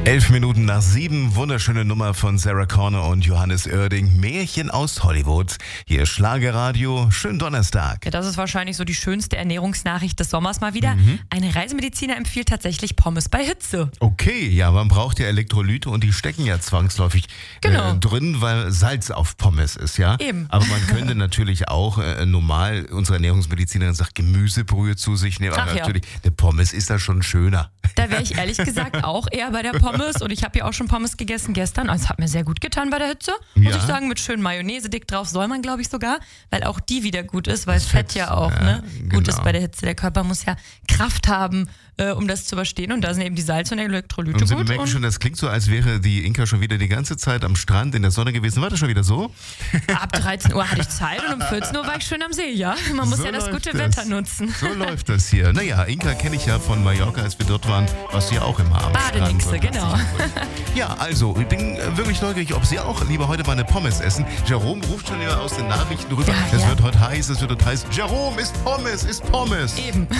11:07, wunderschöne Nummer von Sarah Connor und Johannes Oerding. Märchen aus Hollywood. Hier Schlagerradio. Schönen Donnerstag. Ja, das ist wahrscheinlich so die schönste Ernährungsnachricht des Sommers mal wieder. Ein Reisemediziner empfiehlt tatsächlich Pommes bei Hitze. Okay, ja, man braucht ja Elektrolyte und die stecken ja zwangsläufig drin, weil Salz auf Pommes ist, ja? Eben. Aber man könnte natürlich auch normal, unsere Ernährungsmedizinerin sagt, Gemüsebrühe zu sich nehmen. Aber natürlich, eine Pommes ist da schon schöner. Da wäre ich ehrlich gesagt auch eher bei der Pommes. Und ich habe ja auch schon Pommes gegessen gestern. Also es hat mir sehr gut getan bei der Hitze, muss ich sagen. Mit schön Mayonnaise dick drauf soll man, glaube ich, sogar. Weil auch die wieder gut ist, weil Fett ja auch gut ist bei der Hitze. Der Körper muss ja Kraft haben, um das zu überstehen. Und da sind eben die Salz- und Elektrolyte und Sie gut. merken schon, das klingt so, als wäre die Inka schon wieder die ganze Zeit am Strand in der Sonne gewesen. War das schon wieder so? Ab 13 Uhr hatte ich Zeit und um 14 Uhr war ich schön am See, ja? Man muss So ja das läuft gute Wetter nutzen. So läuft das hier. Naja, Inka kenne ich ja von Mallorca, als wir dort waren, was sie ja auch immer am Badenixe, Strand. genau. Ja, also, ich bin wirklich neugierig, ob Sie auch lieber heute mal eine Pommes essen. Jerome ruft schon immer aus den Nachrichten rüber. Es wird heute heiß, es wird heute heiß. Jerome, ist Pommes, ist Pommes. Eben.